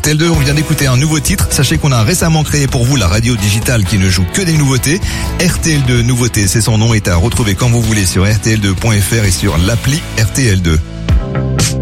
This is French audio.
RTL2, on vient d'écouter un nouveau titre. Sachez qu'on a récemment créé pour vous la radio digitale qui ne joue que des nouveautés. RTL2 Nouveautés, c'est son nom, est à retrouver quand vous voulez sur rtl2.fr et sur l'appli RTL2.